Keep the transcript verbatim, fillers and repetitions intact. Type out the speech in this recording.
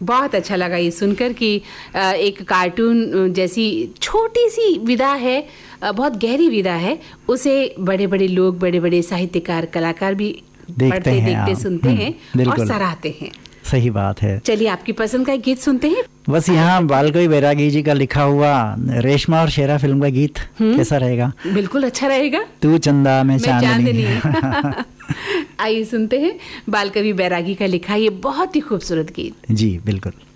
बहुत अच्छा लगा ये सुनकर कि एक कार्टून जैसी छोटी सी विधा है, बहुत गहरी विधा है, उसे बड़े बड़े लोग, बड़े बड़े साहित्यकार, कलाकार भी पढ़ते, देखते, सुनते हैं और सराहते हैं। सही बात है। चलिए आपकी पसंद का एक गीत सुनते हैं। बस यहाँ बालकवी बैरागी जी का लिखा हुआ रेशमा और शेरा फिल्म का गीत कैसा रहेगा? बिल्कुल अच्छा रहेगा। तू चंदा में चांदनी। आइए सुनते हैं बालकवी बैरागी का लिखा ये बहुत ही खूबसूरत गीत। जी बिल्कुल।